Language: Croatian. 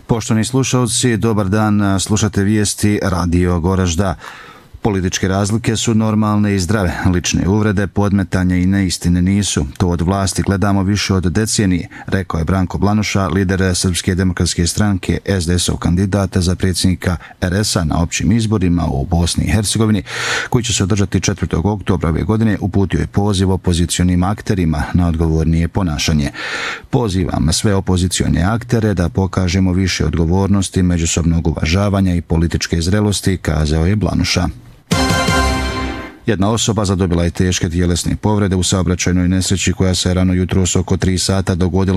Poštovani slušalci, dobar dan, slušate vijesti Radio Goražda. Političke razlike su normalne i zdrave, lične uvrede, podmetanja i neistine nisu. To od vlasti gledamo više od decenije, rekao je Branko Blanuša, lider Srpske demokratske stranke, SDS-ov kandidata za predsjednika RS-a na općim izborima u Bosni i Hercegovini, koji će se održati 4. oktobra ove godine. Uputio je poziv opozicionim akterima na odgovornije ponašanje. Pozivam sve opozicione aktere da pokažemo više odgovornosti, međusobnog uvažavanja i političke zrelosti, kazao je Blanuša. Jedna osoba zadobila je teške tjelesne povrede u saobraćajnoj nesreći koja se rano jutros oko 3 sata dogodila